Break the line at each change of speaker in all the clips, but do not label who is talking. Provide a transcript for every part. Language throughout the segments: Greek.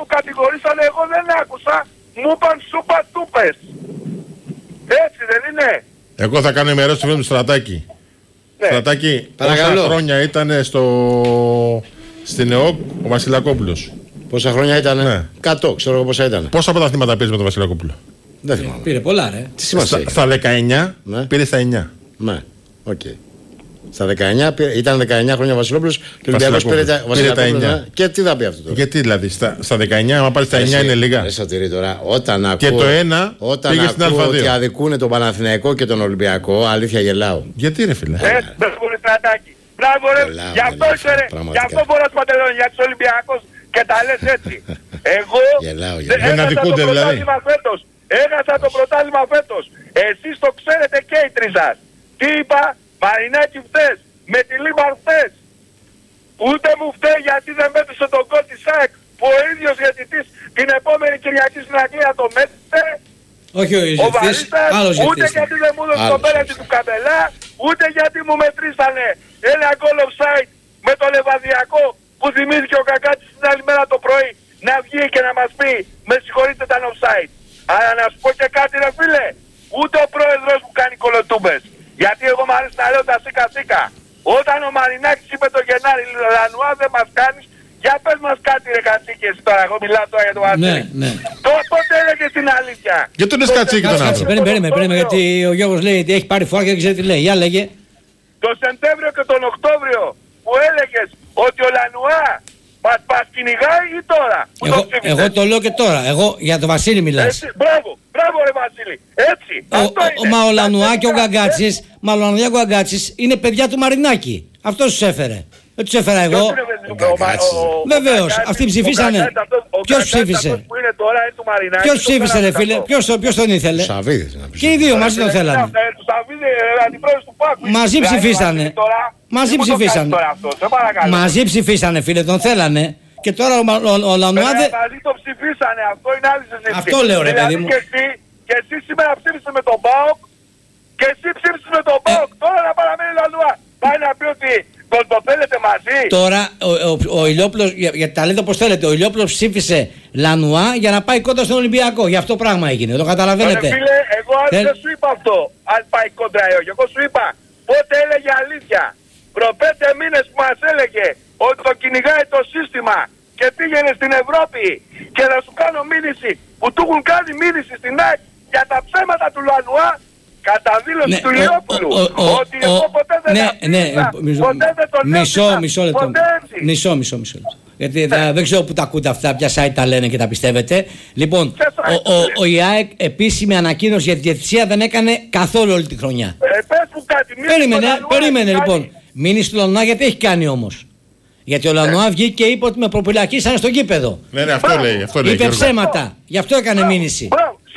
που κατηγορήσανε εγώ δεν άκουσα. Μου είπαν σούπα τούπες. Έτσι δεν είναι?
Εγώ θα κάνω ημερές του φίλου του Στρατάκη.
Ναι.
Στρατάκη, πόσα χρόνια ήταν στην ΕΟΚ ο Βασιλακόπουλος?
Πόσα χρόνια ήταν?
Ναι.
100, ξέρω εγώ πόσα ήταν.
Πόσα πρωταθλήματα πήρε με τον Βασιλακόπουλο?
Δεν θυμάμαι.
Πήρε πολλά, ρε.
Τι σημασία έχει?
Στα 19
Ναι.
πήρε στα 9.
Ναι, οκ. Στα 19 ήταν 19 χρόνια ο Βασιλόπουλος και ο Ολυμπιακός πήρε τα 9. Και τι θα πει αυτό τώρα?
Γιατί δηλαδή στα 19, άμα πάρει στα 9 είναι λίγα.
Ρε Σωτήρη, τώρα, όταν ακούω,
Και το ένα πήγε στην
ακούω
Α2.
ότι αδικούνε τον Παναθηναϊκό και τον Ολυμπιακό, αλήθεια γελάω.
Γιατί ρε φίλε?
Μπράβο ρε Στρατάκη. Μπράβο ρε. Γι' αυτό είσαι ρε. Γι' αυτό φοράς παντελόνι για τους Ολυμπιακούς και τα λες έτσι. Εγώ
δεν αδικούνται δηλαδή.
Έχασα το πρωτάθλημα φέτος. Εσείς το ξέρετε και οι τρεις σας. Τι είπα? Μαρινάκη φταίς. Με τη Λίμπαρ φταίς. Ούτε μου φταίει γιατί δεν μέτρησε τον γκολ της ΑΕΚ που ο ίδιος διαιτητής την επόμενη Κυριακή στην Αγγλία το μέτρησε.
Όχι ο
Βαρίστας,
άλλος
ούτε γιατί δεν μου έδωσε το πέναλτι του Καμπελά, ούτε γιατί μου μετρήσανε ένα γκολ offside με το Λεβαδιακό που θυμήθηκε ο Κακάτης την άλλη μέρα το πρωί να βγει και να μας πει με συγχωρείτε ήταν offside. Αλλά να σου πω και κάτι ρε φίλε, ούτε ο πρόεδρος μου κάνει κολοτούμπες. Γιατί εγώ μου αρέσει να λέω τα σίκα σίκα. Όταν ο Μαρινάκης είπε το Γενάρη Λανουά δεν μας κάνεις, για πες μας κάτι ρε κατσίκη εσύ τώρα, εγώ μιλάω τώρα για το Βασίλη.
Ναι.
Πότε έλεγες την αλήθεια?
Γιατί τον λες κατσίκη τον άνθρωπο?
Περίμενε, γιατί ο Γιώργος λέει ότι έχει πάρει φορά και δεν ξέρει τι λέει. Για λέγε.
Το Σεπτέμβριο και τον Οκτώβριο που έλεγες ότι ο Λανουά μας κυνηγάει ή τώρα?
Εγώ το λέω και τώρα. Εγώ για τον Βασίλη μιλάς.
Έτσι, μπράβο ρε Βασίλη. Έτσι, αυτό είναι.
Μα ο Λανουά και ο Γκαγκάτσης, είναι παιδιά του Μαρινάκη. Αυτός τους έφερε. Δεν τους έφερα εγώ. Βεβαίως, αυτοί ψηφίσανε. Ποιος ψήφισε? Ποιος ψήφισε ρε φίλε? Ποιος τον ήθελε? Και οι δύο μαζί τον θέλανε. Μαζί ψηφίσανε. Μαζί ψηφίσανε φίλε, τον θέλανε. Και τώρα ο Λανουά δεν...
Μαζί το ψηφίσανε, αυτό είναι άλλη συζήτηση.
Αυτό λέω ρε παιδί μου.
Και εσύ σήμερα ψήφισες με τον ΠΑΟΚ και εσύ ψήφισες με τον ΠΑΟΚ. Τώρα να παραμένει ο Λανουά. Πάει να πει ότι το θέλετε μαζί.
Τώρα ο Ηλιόπουλος, γιατί τα λέτε όπως θέλετε, ο Ηλιόπουλος ψήφισε Λανουά για να πάει κόντρα στον Ολυμπιακό. Γι' αυτό πράγμα έγινε, το καταλαβαίνετε.
Φίλε, εγώ δεν σου είπα αυτό, αν πάει κόντρα ή όχι. Εγώ σου είπα πότε έλεγε αλήθεια. Προ 5 μήνες που μας έλεγε ότι το κυνηγάει το σύστημα και πήγαινε στην Ευρώπη και να σου κάνω μήνυση που του έχουν κάνει μήνυση στην ΑΕΚ για τα ψέματα του Λανουά κατά δήλωση του Ηλιόπουλου. Ότι εγώ ποτέ δεν ποτέ δεν τον
μισό λεπτό. Μισό λεπτό. Γιατί δεν ξέρω που τα ακούτε αυτά, ποια site τα λένε και τα πιστεύετε. Λοιπόν, ο ΙΑΕΚ επίσημη ανακοίνωση για τη διαιτησία δεν έκανε καθόλου όλη τη χρονιά. Περίμενε λοιπόν. Μήνυση του Λανουά γιατί έχει κάνει όμως? Γιατί ο Λανουά βγήκε και είπε ότι με προπυλακίσανε στο γήπεδο.
Ναι, αυτό λέει.
Είπε ψέματα. Γι' αυτό έκανε μήνυση.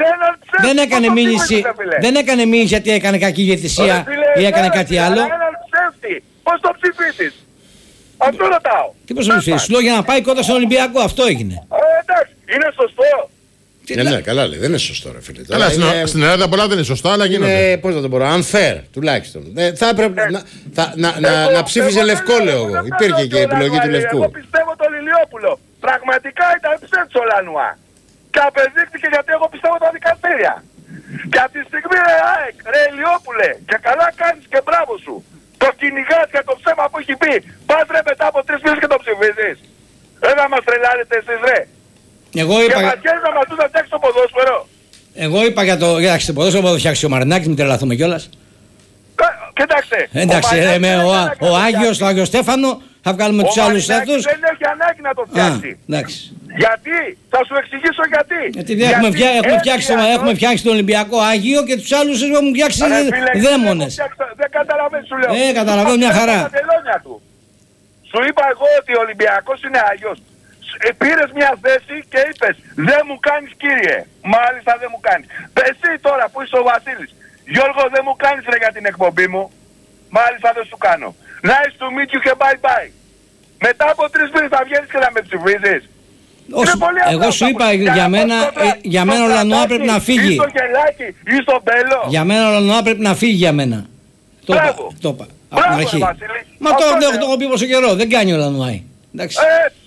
Δεν έκανε μήνυση γιατί έκανε κακή διαιτησία ή έκανε κάτι άλλο.
Πώς το ψηφίσεις? Αυτό ρωτάω.
Τι πώς το ψηφίσεις? Σου λέω για να πάει κοντά στον Ολυμπιακό. Αυτό έγινε.
Εντάξει, είναι σωστό.
Ναι, καλά λέει, δεν είναι σωστό ρε φίλε.
Καλά, στην Ελλάδα πολλά δεν είναι σωστά, αλλά γίνονται.
Πώς να το πω, unfair τουλάχιστον. Θα έπρεπε να ψήφιζε λευκό, λέω εγώ. Υπήρχε και η επιλογή του λευκού.
Εγώ πιστεύω τον Ηλιόπουλο. Πραγματικά ήταν ψεύτης ο Λανουά. Και απεδείχθηκε γιατί εγώ πιστεύω τα δικαστήρια. Και από τη στιγμή ρε ΑΕΚ, ρε Ηλιόπουλε, και καλά κάνεις και μπράβο σου. Το κυνηγάς για το ψέμα που έχει πει. Πας ρε μετά από 3 μήνες και το ψηφίζεις. Δεν μας τρελάρετε εσείς ρε.
Εγώ είπα...
Και μας βγαίνεις να μας δουν να φτιάξεις το ποδόσφαιρο.
Εγώ είπα για το ποδόσφαιρο που θα φτιάξει ο Μαρινάκης, μην τρελαθούμε κιόλας.
Κοιτάξτε.
Εντάξει, ο Άγιος, το Άγιο Στέφανο, θα βγάλουμε τους άλλους αυτούς.
Δεν έχει ανάγκη να το φτιάξει. Γιατί, θα σου εξηγήσω γιατί.
Γιατί έχουμε φτιάξει τον Ολυμπιακό Άγιο και τους άλλους έχουν φτιάξει δαίμονες.
Δεν καταλαβαίνεις σου λέω.
Καταλαβαίνω μια χαρά.
Σου είπα εγώ ότι ο Ολυμπιακός είναι Άγιος. Πήρες μια θέση και είπες δεν μου κάνεις κύριε. Μάλιστα δεν μου κάνεις. Εσύ τώρα που είσαι ο Βασίλης, Γιώργο δεν μου κάνεις ρε για την εκπομπή μου. Μάλιστα δεν σου κάνω. Nice to meet you και bye bye. Μετά από 3 μήνες θα βγαίνεις και θα με ψηφίζεις.
Εγώ σου είπα για μένα ο Λανουά πρέπει να φύγει.
Ή στο Γελάκι ή στο Μπέλο.
Για μένα ο Λανουά πρέπει να φύγει για μένα. Το είπα.
Μπράβο ρε Βασίλη.
Μα το έχω πει πόσο καιρό. Δεν κάνει ο Λανουά. Εντάξει.